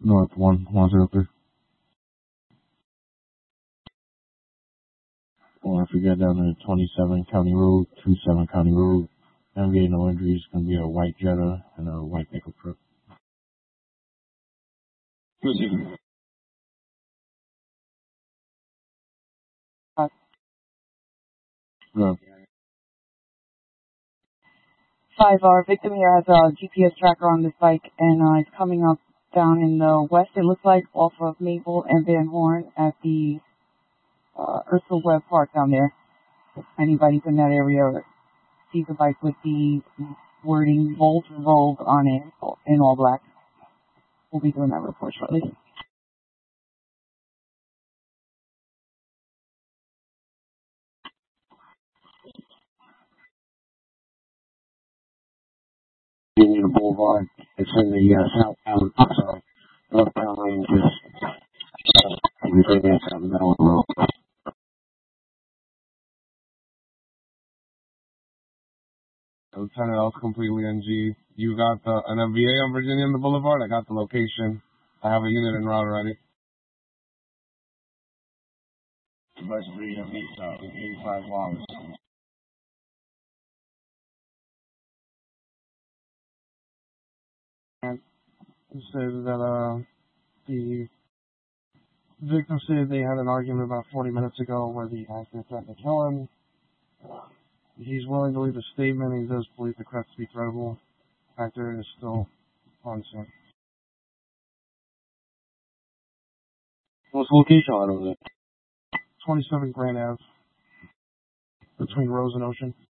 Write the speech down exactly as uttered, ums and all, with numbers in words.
North one one zero three. Or if we get down to twenty-seven County Road, twenty-seven County Road, and we get no injuries, it's going to be a white Jetta and a white pickup truck. Uh, No. Five, our victim here has a G P S tracker on this bike, and uh, it's coming up down in the west, it looks like, off of Maple and Van Horn at the uh, Ursula Webb Park down there. If anybody's in that area or sees a bike with the wording Volt Vogue on it in all black, we'll be doing that report shortly. Union Boulevard. It's in the uh, southbound, sorry, northbound lane, just uh, everything is out in the middle of the road. Lieutenant, that was completely N G. You got the, an M V A on Virginia on the Boulevard? I got the location. I have a unit en route already. Bus three of eighty-five long. And it said that uh, the victim said they had an argument about forty minutes ago where the actor threatened to kill him. He's willing to leave a statement. He does believe the threat to be credible. Actor is still on scene. What's the location on over there? twenty-seven Grand Ave, between Rose and Ocean.